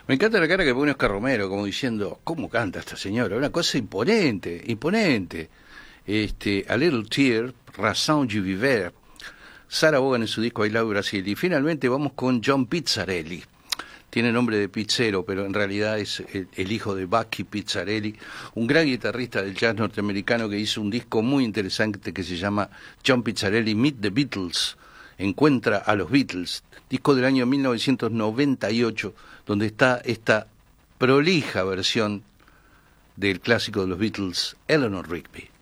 Me encanta la cara que pone Oscar Romero, como diciendo, ¿cómo canta esta señora? Una cosa imponente, imponente. A Little Tear, Razón de Vivere, Sarah Vaughan en su disco I Love Brasil. Y finalmente vamos con John Pizzarelli. Tiene nombre de pizzero, pero en realidad es el hijo de Bucky Pizzarelli, un gran guitarrista del jazz norteamericano que hizo un disco muy interesante que se llama John Pizzarelli Meet the Beatles, Encuentra a los Beatles, disco del año 1998, donde está esta prolija versión del clásico de los Beatles, Eleanor Rigby.